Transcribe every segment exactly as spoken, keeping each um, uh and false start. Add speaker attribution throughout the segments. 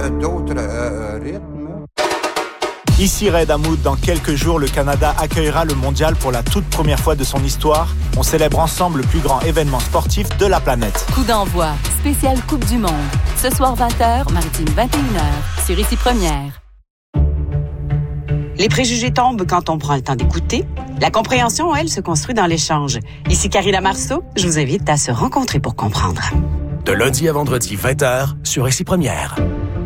Speaker 1: euh, d'autres euh, rythmes.
Speaker 2: Ici Red Hamoud, dans quelques jours, le Canada accueillera le mondial pour la toute première fois de son histoire. On célèbre ensemble le plus grand événement sportif de la planète.
Speaker 3: Coup d'envoi, spéciale Coupe du Monde. Ce soir vingt heures, Maritime vingt et une heures, sur Ici Première.
Speaker 4: Les préjugés tombent quand on prend le temps d'écouter. La compréhension, elle, se construit dans l'échange. Ici Karina Marceau, je vous invite à se rencontrer pour comprendre.
Speaker 5: De lundi à vendredi, vingt heures, sur Ici Première.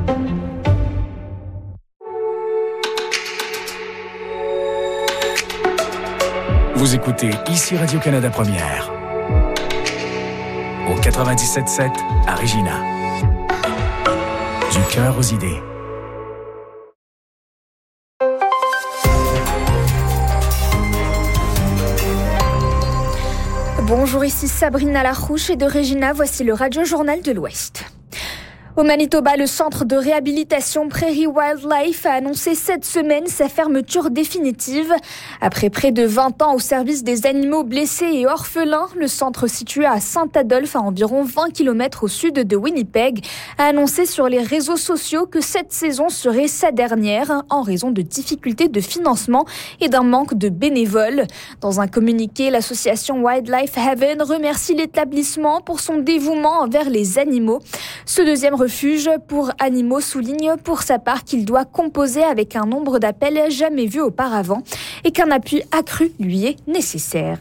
Speaker 5: Vous écoutez Ici Radio-Canada Première. Au quatre-vingt-dix-sept sept à Regina. Du cœur aux idées.
Speaker 6: Bonjour, ici Sabrina Larouche et de Regina, voici le Radio Journal de l'Ouest. Au Manitoba, le centre de réhabilitation Prairie Wildlife a annoncé cette semaine sa fermeture définitive. Après près de vingt ans au service des animaux blessés et orphelins, le centre situé à Saint-Adolphe, à environ vingt kilomètres au sud de Winnipeg, a annoncé sur les réseaux sociaux que cette saison serait sa dernière en raison de difficultés de financement et d'un manque de bénévoles. Dans un communiqué, l'association Wildlife Haven remercie l'établissement pour son dévouement envers les animaux. Ce deuxième refuge pour animaux souligne pour sa part qu'il doit composer avec un nombre d'appels jamais vu auparavant et qu'un appui accru lui est nécessaire.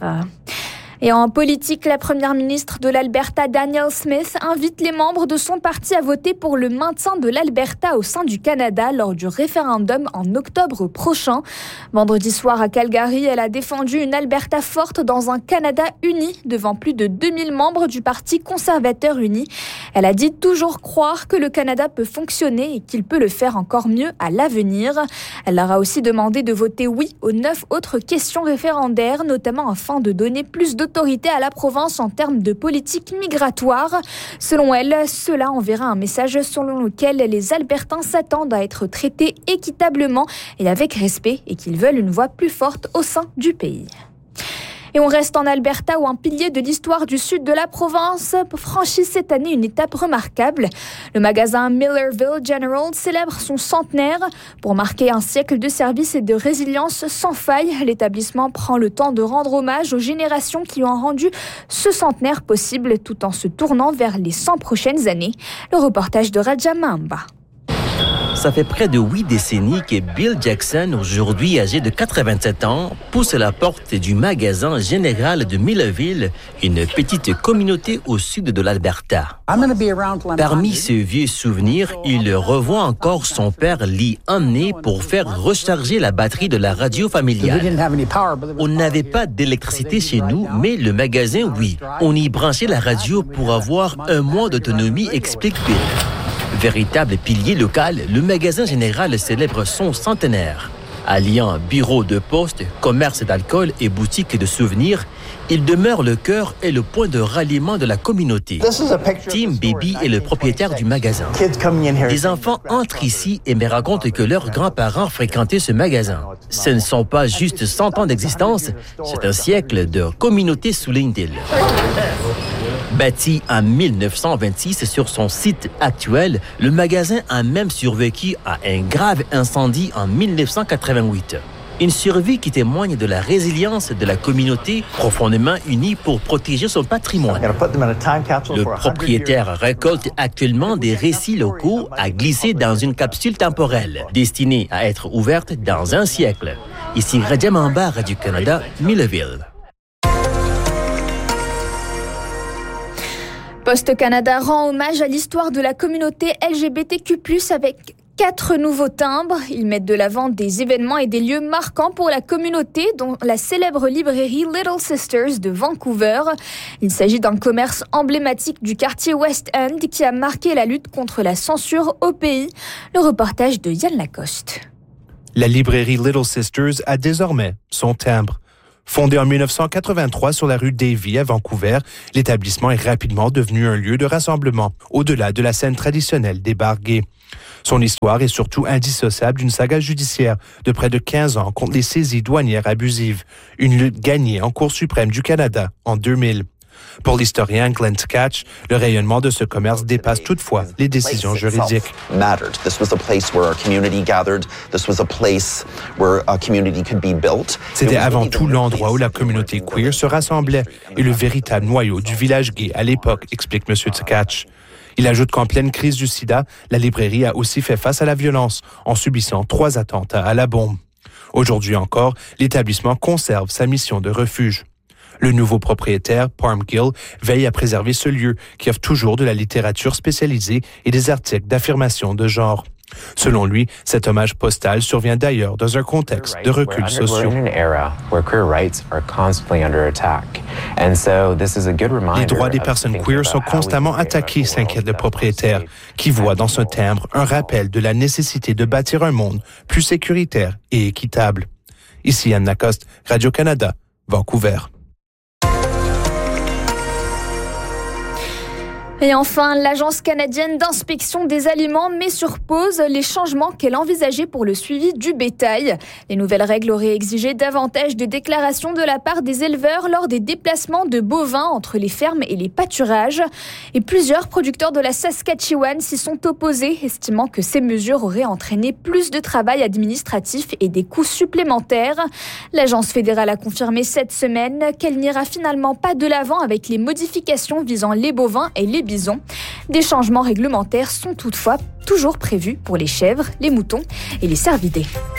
Speaker 6: Et en politique, la première ministre de l'Alberta, Danielle Smith, invite les membres de son parti à voter pour le maintien de l'Alberta au sein du Canada lors du référendum en octobre prochain. Vendredi soir à Calgary, elle a défendu une Alberta forte dans un Canada uni devant plus de deux mille membres du Parti conservateur uni. Elle a dit toujours croire que le Canada peut fonctionner et qu'il peut le faire encore mieux à l'avenir. Elle leur a aussi demandé de voter oui aux neuf autres questions référendaires, notamment afin de donner plus de autorité à la province en termes de politique migratoire. Selon elle, cela enverra un message selon lequel les Albertains s'attendent à être traités équitablement et avec respect et qu'ils veulent une voix plus forte au sein du pays. Et on reste en Alberta où un pilier de l'histoire du sud de la province franchit cette année une étape remarquable. Le magasin Millerville General célèbre son centenaire. Pour marquer un siècle de service et de résilience sans faille, l'établissement prend le temps de rendre hommage aux générations qui ont rendu ce centenaire possible tout en se tournant vers les cent prochaines années. Le reportage de Raja Mamba.
Speaker 7: Ça fait près de huit décennies que Bill Jackson, aujourd'hui âgé de quatre-vingt-sept ans, pousse la porte du magasin général de Millerville, une petite communauté au sud de l'Alberta. Parmi ses vieux souvenirs, il revoit encore son père l'y emmener pour faire recharger la batterie de la radio familiale. On n'avait pas d'électricité chez nous, mais le magasin, oui. On y branchait la radio pour avoir un mois d'autonomie, explique Bill. Véritable pilier local, le magasin général célèbre son centenaire. Alliant bureau de poste, commerce d'alcool et boutique de souvenirs, il demeure le cœur et le point de ralliement de la communauté. Tim Baby est le propriétaire du magasin. Les enfants entrent ici et me racontent que leurs grands-parents fréquentaient ce magasin. Ce ne sont pas juste cent ans d'existence, c'est un siècle de communauté, souligne-t-il. Bâti en mille neuf cent vingt-six sur son site actuel, le magasin a même survécu à un grave incendie en mille neuf cent quatre-vingt-huit. Une survie qui témoigne de la résilience de la communauté profondément unie pour protéger son patrimoine. Le propriétaire récolte actuellement des récits locaux à glisser dans une capsule temporelle, destinée à être ouverte dans un siècle. Ici Raja Mamba, Radio-Canada, Milleville.
Speaker 6: Post Canada rend hommage à l'histoire de la communauté L G B T Q plus, avec quatre nouveaux timbres. Ils mettent de l'avant des événements et des lieux marquants pour la communauté, dont la célèbre librairie Little Sisters de Vancouver. Il s'agit d'un commerce emblématique du quartier West End qui a marqué la lutte contre la censure au pays. Le reportage de Yann Lacoste.
Speaker 8: La librairie Little Sisters a désormais son timbre. Fondé en mille neuf cent quatre-vingt-trois sur la rue Davie à Vancouver, l'établissement est rapidement devenu un lieu de rassemblement, au-delà de la scène traditionnelle des bars gays. Son histoire est surtout indissociable d'une saga judiciaire de près de quinze ans contre les saisies douanières abusives, une lutte gagnée en Cour suprême du Canada en deux mille. Pour l'historien Glenn Tkach, le rayonnement de ce commerce dépasse toutefois les décisions juridiques. C'était avant tout l'endroit où la communauté queer se rassemblait et le véritable noyau du village gay à l'époque, explique M. Tkach. Il ajoute qu'en pleine crise du sida, la librairie a aussi fait face à la violence en subissant trois attentats à la bombe. Aujourd'hui encore, l'établissement conserve sa mission de refuge. Le nouveau propriétaire, Parm Gill, veille à préserver ce lieu qui offre toujours de la littérature spécialisée et des articles d'affirmation de genre. Selon lui, cet hommage postal survient d'ailleurs dans un contexte de recul social. Les droits des personnes queer sont constamment attaqués, s'inquiète le propriétaire, qui voit dans ce timbre un rappel de la nécessité de bâtir un monde plus sécuritaire et équitable. Ici Anne Lacoste, Radio-Canada, Vancouver.
Speaker 6: Et enfin, l'Agence canadienne d'inspection des aliments met sur pause les changements qu'elle envisageait pour le suivi du bétail. Les nouvelles règles auraient exigé davantage de déclarations de la part des éleveurs lors des déplacements de bovins entre les fermes et les pâturages. Et plusieurs producteurs de la Saskatchewan s'y sont opposés, estimant que ces mesures auraient entraîné plus de travail administratif et des coûts supplémentaires. L'Agence fédérale a confirmé cette semaine qu'elle n'ira finalement pas de l'avant avec les modifications visant les bovins et les bisons. Des changements réglementaires sont toutefois toujours prévus pour les chèvres, les moutons et les cervidés.